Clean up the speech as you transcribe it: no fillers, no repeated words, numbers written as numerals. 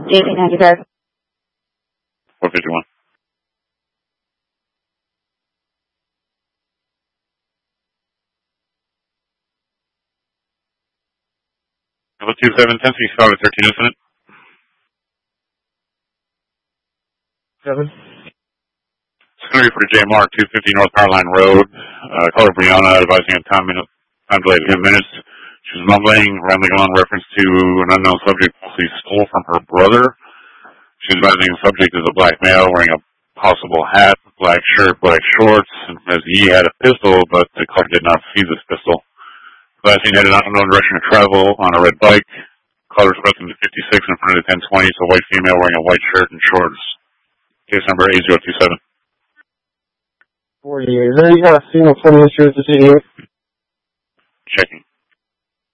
JP95. 451. Level 27, 10 3 Chicago 13 incident. 7. Secondary for JMR 250 North Power Line Road. Caller Brianna advising a time delay of 10 minutes. She was mumbling, rambling on reference to an unknown subject she stole from her brother. She's advising the subject is a black male wearing a possible hat, black shirt, black shorts, and says he had a pistol, but the caller did not see this pistol. Last seen headed in an unknown direction of travel on a red bike. Caller requesting to 56 in front of the 1020, so white female wearing a white shirt and shorts. Case number 8027. 48. Is there any kind of signal from the insurance to see you? Checking.